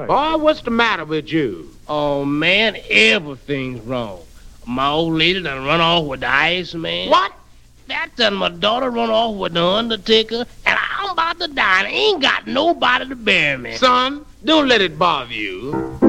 boy. Boy, what's the matter with you? Oh, man, everything's wrong. My old lady done run off with the Iceman. What? That done my daughter run off with the Undertaker, and I'm about to die and ain't got nobody to bury me. Son, don't let it bother you.